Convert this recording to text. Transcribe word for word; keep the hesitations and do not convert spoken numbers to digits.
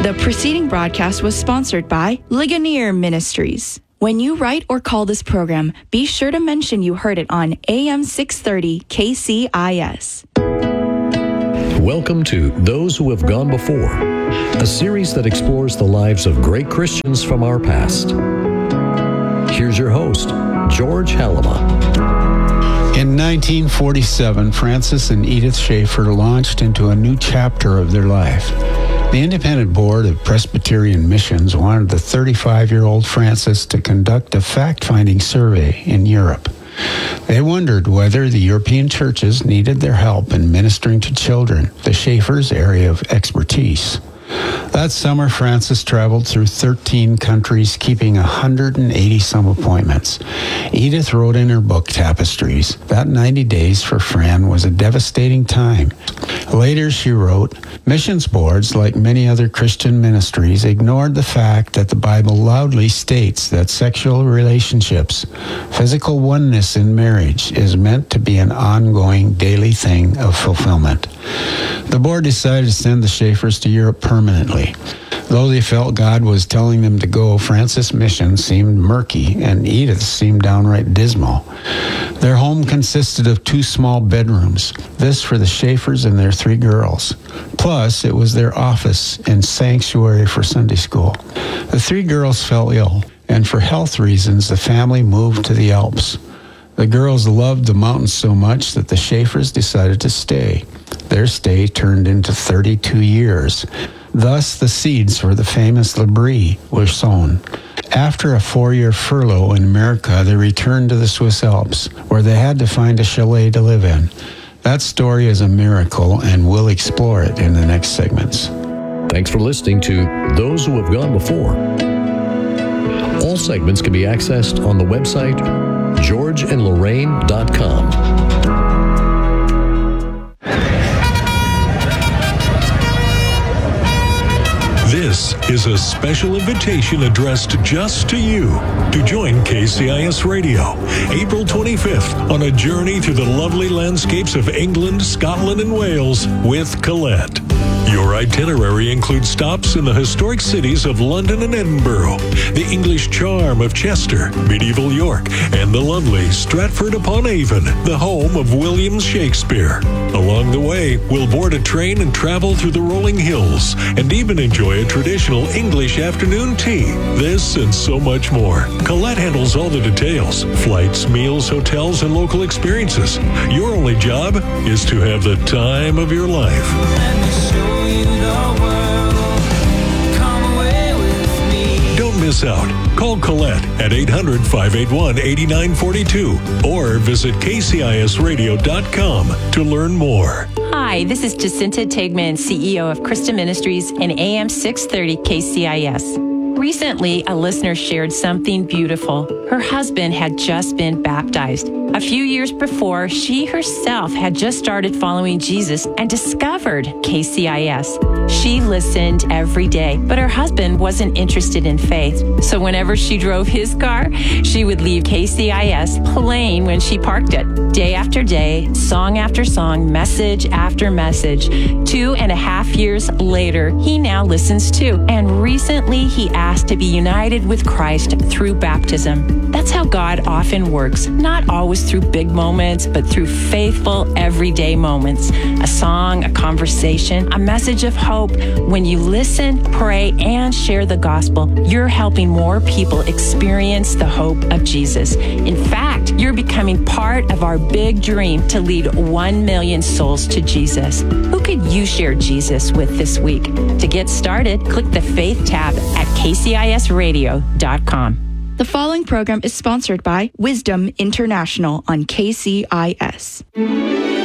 The preceding broadcast was sponsored by Ligonier Ministries. When you write or call this program, be sure to mention you heard it on A M six thirty K C I S. Welcome to Those Who Have Gone Before, a series that explores the lives of great Christians from our past. Here's your host, George Halama. In nineteen forty-seven, Francis and Edith Schaeffer launched into a new chapter of their life. The Independent Board of Presbyterian Missions wanted the thirty-five-year-old Francis to conduct a fact-finding survey in Europe. They wondered whether the European churches needed their help in ministering to children, the Schaeffer's area of expertise. That summer, Francis traveled through thirteen countries, keeping one hundred eighty some appointments. Edith wrote in her book, Tapestries, that ninety days for Fran was a devastating time. Later, she wrote, missions boards, like many other Christian ministries, ignored the fact that the Bible loudly states that sexual relationships, physical oneness in marriage, is meant to be an ongoing daily thing of fulfillment. The board decided to send the Schaeffers to Europe permanently. Though they felt God was telling them to go, Francis' mission seemed murky and Edith's seemed downright dismal. Their home consisted of two small bedrooms, this for the Schaeffers and their three girls. Plus, it was their office and sanctuary for Sunday school. The three girls fell ill, and for health reasons, the family moved to the Alps. The girls loved the mountains so much that the Schaeffers decided to stay. Their stay turned into thirty-two years. Thus, the seeds for the famous L'Abri were sown. After a four-year furlough in America, they returned to the Swiss Alps, where they had to find a chalet to live in. That story is a miracle, and we'll explore it in the next segments. Thanks for listening to Those Who Have Gone Before. All segments can be accessed on the website george and lorraine dot com. This is a special invitation addressed just to you to join K C I S Radio, April twenty-fifth, on a journey through the lovely landscapes of England, Scotland, and Wales with Colette. Your itinerary includes stops in the historic cities of London and Edinburgh, the English charm of Chester, medieval York, and the lovely Stratford-upon-Avon, the home of William Shakespeare. Along the way, we'll board a train and travel through the rolling hills, and even enjoy a traditional English afternoon tea. This and so much more. Colette handles all the details: flights, meals, hotels, and local experiences. Your only job is to have the time of your life. Don't miss out. Call Colette at eight hundred, five eight one, eight nine four two or visit K C I S radio dot com to learn more. Hi, this is Jacinta Tegman, C E O of Christa Ministries and A M six thirty K C I S. Recently, a listener shared something beautiful. Her husband had just been baptized. A few years before, she herself had just started following Jesus and discovered K C I S. She listened every day, but her husband wasn't interested in faith. So whenever she drove his car, she would leave K C I S playing when she parked it. Day after day, song after song, message after message. Two and a half years later, he now listens too. And recently, he asked to be united with Christ through baptism. That's how God often works, not always through big moments, but through faithful, everyday moments. A song, a conversation, a message of hope. When you listen, pray, and share the gospel, you're helping more people experience the hope of Jesus. In fact, you're becoming part of our big dream to lead one million souls to Jesus. Who could you share Jesus with this week? To get started, click the Faith tab at K C I S radio dot com. The following program is sponsored by Wisdom International on K C I S.